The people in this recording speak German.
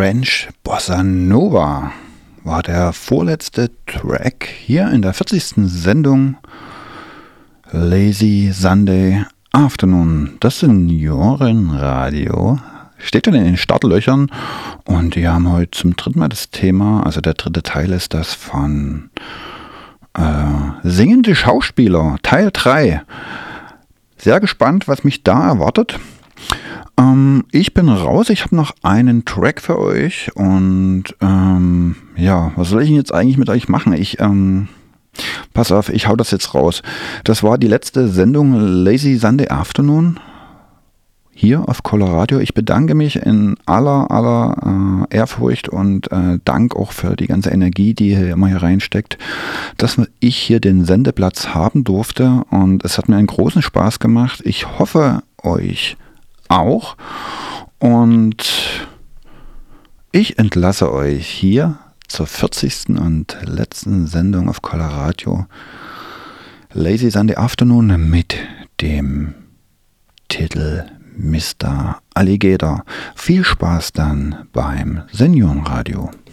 Ranch Bossa Nova war der vorletzte Track hier in der 40. Sendung Lazy Sunday Afternoon. Das Seniorenradio steht dann in den Startlöchern und die haben heute zum dritten Mal das Thema, also der dritte Teil ist das von Singende Schauspieler, Teil 3. Sehr gespannt, was mich da erwartet. Ich bin raus, ich habe noch einen Track für euch und was soll ich denn jetzt eigentlich mit euch machen? Pass auf, ich hau das jetzt raus. Das war die letzte Sendung Lazy Sunday Afternoon hier auf Coloradio. Ich bedanke mich in aller Ehrfurcht und Dank auch für die ganze Energie, die hier immer hier reinsteckt, dass ich hier den Sendeplatz haben durfte und es hat mir einen großen Spaß gemacht. Ich hoffe euch auch und ich entlasse euch hier zur 40. und letzten Sendung auf Coloradio Lazy Sunday Afternoon mit dem Titel Mr. Alligator. Viel Spaß dann beim Seniorenradio.